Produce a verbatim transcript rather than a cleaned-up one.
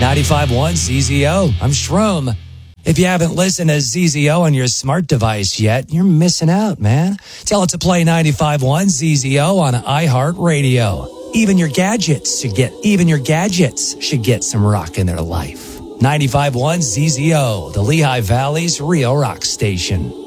ninety-five point one Z Z O. I'm Shroom. If you haven't listened to Z Z O on your smart device yet, you're missing out, man. Tell it to play ninety-five point one Z Z O on iHeartRadio. Even your gadgets should get even your gadgets should get some rock in their life. ninety-five point one Z Z O, the Lehigh Valley's real rock station.